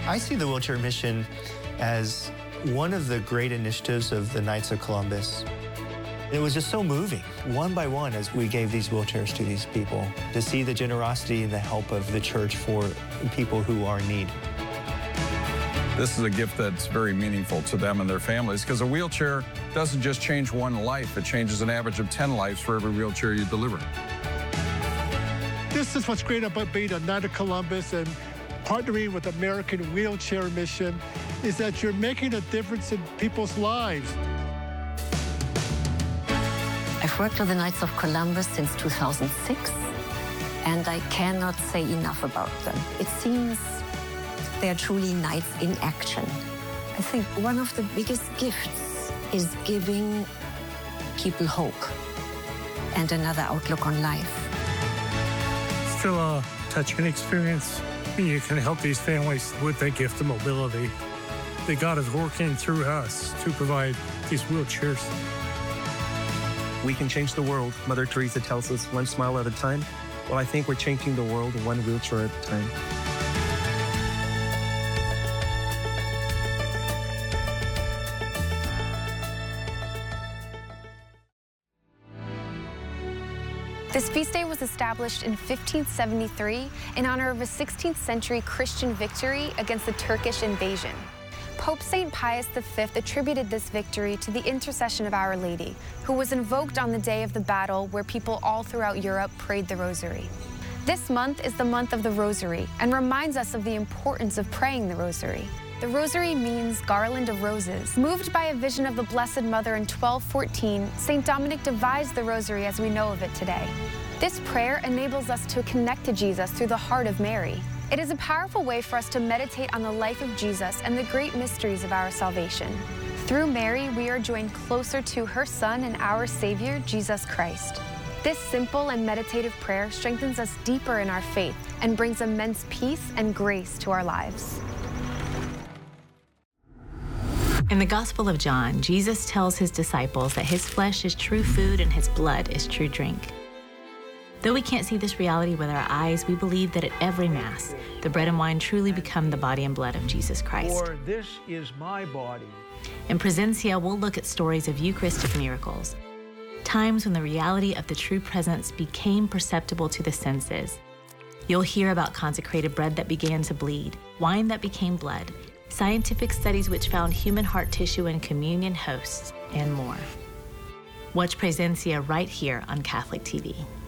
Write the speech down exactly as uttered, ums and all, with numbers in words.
I see the wheelchair mission as one of the great initiatives of the Knights of Columbus. It was just so moving, one by one, as we gave these wheelchairs to these people, to see the generosity and the help of the church for people who are in need. This is a gift that's very meaningful to them and their families, because a wheelchair doesn't just change one life, it changes an average of ten lives for every wheelchair you deliver. This is what's great about being a Knight of Columbus and partnering with American Wheelchair Mission, is that you're making a difference in people's lives. I've worked with the Knights of Columbus since two thousand six, and I cannot say enough about them. It seems they're truly knights in action. I think one of the biggest gifts is giving people hope and another outlook on life. Still a touching experience. You can help these families with the gift of mobility that God is working through us to provide these wheelchairs. We can change the world. Mother Teresa tells us one smile at a time. Well, I think we're changing the world one wheelchair at a time. This feast day was established in fifteen seventy-three in honor of a sixteenth century Christian victory against the Turkish invasion. Pope Saint Pius the Fifth attributed this victory to the intercession of Our Lady, who was invoked on the day of the battle where people all throughout Europe prayed the Rosary. This month is the month of the Rosary and reminds us of the importance of praying the Rosary. The Rosary means garland of roses. Moved by a vision of the Blessed Mother in twelve fourteen, Saint Dominic devised the Rosary as we know of it today. This prayer enables us to connect to Jesus through the heart of Mary. It is a powerful way for us to meditate on the life of Jesus and the great mysteries of our salvation. Through Mary, we are joined closer to her Son and our Savior, Jesus Christ. This simple and meditative prayer strengthens us deeper in our faith and brings immense peace and grace to our lives. In the Gospel of John, Jesus tells his disciples that his flesh is true food and his blood is true drink. Though we can't see this reality with our eyes, we believe that at every Mass, the bread and wine truly become the body and blood of Jesus Christ. For this is my body. In Presencia, we'll look at stories of Eucharistic miracles, times when the reality of the true presence became perceptible to the senses. You'll hear about consecrated bread that began to bleed, wine that became blood, scientific studies which found human heart tissue in communion hosts, and more. Watch Presencia right here on Catholic T V.